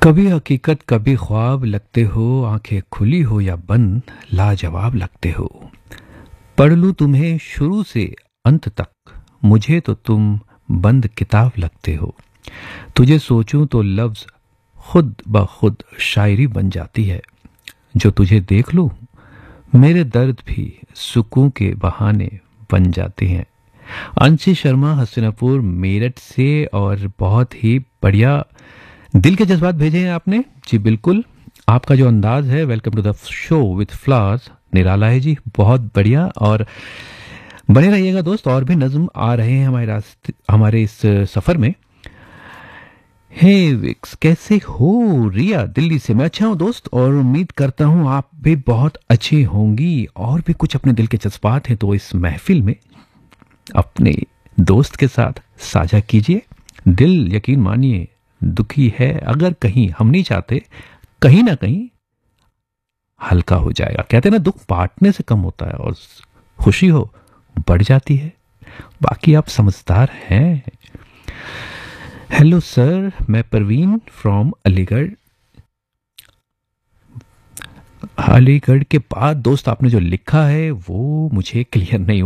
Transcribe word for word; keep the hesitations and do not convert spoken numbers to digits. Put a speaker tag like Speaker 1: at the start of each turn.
Speaker 1: कभी हकीकत कभी ख्वाब लगते हो, आंखें खुली हो या बंद लाजवाब लगते हो। पढ़ लूं तुम्हें शुरू से अंत तक, मुझे तो तुम बंद किताब लगते हो। तुझे सोचूं तो लफ्ज खुद ब खुद शायरी बन जाती है। जो तुझे देख लूं मेरे दर्द भी सुकून के बहाने बन जाते हैं। अंशी शर्मा हस्तिनापुर मेरठ से, और बहुत ही बढ़िया दिल के जज्बात भेजे हैं आपने। जी बिल्कुल, आपका जो अंदाज है, welcome to the show with flowers, निराला है जी, बहुत बढ़िया। और बने रहिएगा दोस्त, और भी नज्म आ रहे हैं हमारे रास्ते, हमारे इस सफर में। हे विक्स, कैसे हो? रिया दिल्ली से। मैं अच्छा हूँ दोस्त, और उम्मीद करता हूँ आप भी बहुत अच्छी होंगी। और भी कुछ अपने दिल के जज्बात हैं तो इस महफिल में अपने दोस्त के साथ साझा कीजिए। दिल यकीन मानिए दुखी है, अगर कहीं हम नहीं चाहते, कहीं ना कहीं हल्का हो जाएगा। कहते हैं ना, दुख बांटने से कम होता है और खुशी हो बढ़ जाती है। बाकी आप समझदार हैं। हेलो सर, मैं परवीन फ्रॉम अलीगढ़। अलीगढ़ के बाद दोस्त आपने जो लिखा है वो मुझे क्लियर नहीं